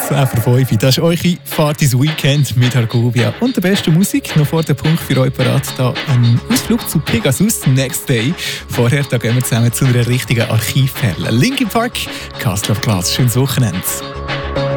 10 vor 5. Das ist eure Fahrt ins Weekend mit Argovia und der besten Musik. Noch vor dem Punkt für euch parat. Da ein Ausflug zu Pegasus Next Day. Vorher da gehen wir zusammen zu einer richtigen Archivperle. Linkin Park, Castle of Glass. Schönes Wochenende.